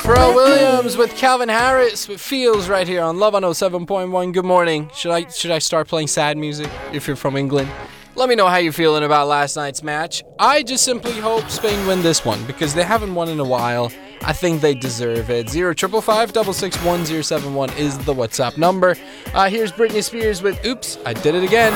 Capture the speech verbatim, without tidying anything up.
Pharrell Williams with Calvin Harris with Feels right here on Love on oh seven point one. Good morning. Should I should I start playing sad music if you're from England? Let me know how you're feeling about last night's match. I just simply hope Spain win this one because they haven't won in a while. I think they deserve it. Zero triple five double six one zero seven one is the WhatsApp number. Uh, here's Britney Spears with Oops, I Did It Again.